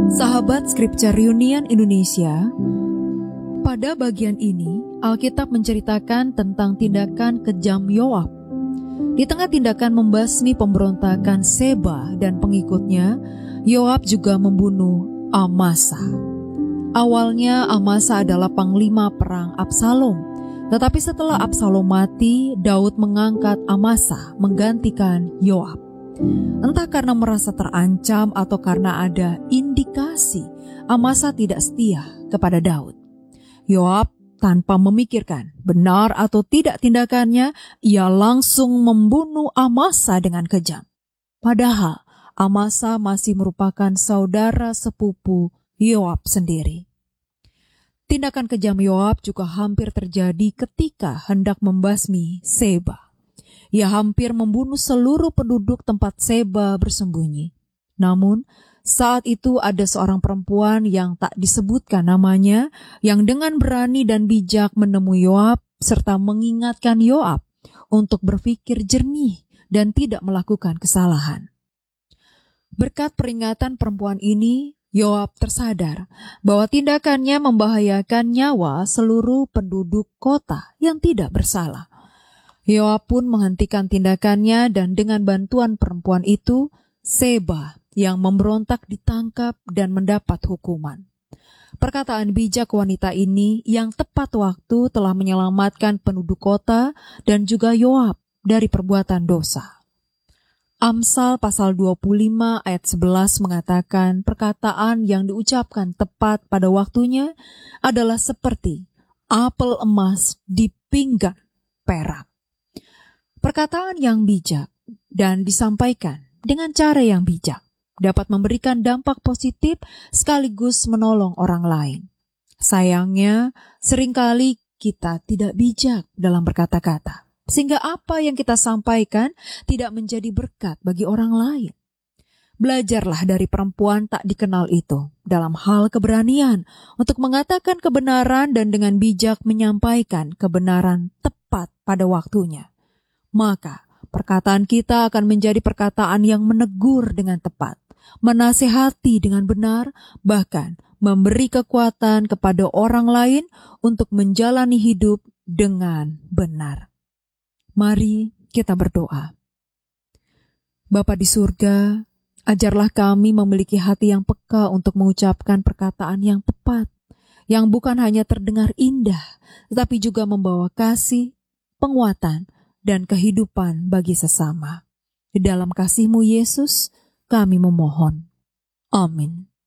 Sahabat Scripture Reunion Indonesia, pada bagian ini Alkitab menceritakan tentang tindakan kejam Yoab. Di tengah tindakan membasmi pemberontakan Seba dan pengikutnya, Yoab juga membunuh Amasa. Awalnya Amasa adalah panglima perang Absalom, tetapi setelah Absalom mati, Daud mengangkat Amasa menggantikan Yoab. Entah karena merasa terancam atau karena ada indikasi Amasa tidak setia kepada Daud, Yoab tanpa memikirkan benar atau tidak tindakannya, ia langsung membunuh Amasa dengan kejam. Padahal Amasa masih merupakan saudara sepupu Yoab sendiri. Tindakan kejam Yoab juga hampir terjadi ketika hendak membasmi Seba. Ia hampir membunuh seluruh penduduk tempat Seba bersembunyi. Namun, saat itu ada seorang perempuan yang tak disebutkan namanya, yang dengan berani dan bijak menemui Yoab, serta mengingatkan Yoab untuk berpikir jernih dan tidak melakukan kesalahan. Berkat peringatan perempuan ini, Yoab tersadar bahwa tindakannya membahayakan nyawa seluruh penduduk kota yang tidak bersalah. Yoab pun menghentikan tindakannya dan dengan bantuan perempuan itu, Seba yang memberontak ditangkap dan mendapat hukuman. Perkataan bijak wanita ini yang tepat waktu telah menyelamatkan penduduk kota dan juga Yoab dari perbuatan dosa. Amsal pasal 25 ayat 11 mengatakan perkataan yang diucapkan tepat pada waktunya adalah seperti apel emas di pinggan perak. Perkataan yang bijak dan disampaikan dengan cara yang bijak dapat memberikan dampak positif sekaligus menolong orang lain. Sayangnya, seringkali kita tidak bijak dalam berkata-kata, sehingga apa yang kita sampaikan tidak menjadi berkat bagi orang lain. Belajarlah dari perempuan tak dikenal itu dalam hal keberanian untuk mengatakan kebenaran dan dengan bijak menyampaikan kebenaran tepat pada waktunya. Maka perkataan kita akan menjadi perkataan yang menegur dengan tepat, menasihati dengan benar, bahkan memberi kekuatan kepada orang lain untuk menjalani hidup dengan benar. Mari kita berdoa. Bapa di surga, ajarlah kami memiliki hati yang peka untuk mengucapkan perkataan yang tepat, yang bukan hanya terdengar indah, tetapi juga membawa kasih, penguatan, dan kehidupan bagi sesama. Di dalam kasih-Mu Yesus, kami memohon. Amin.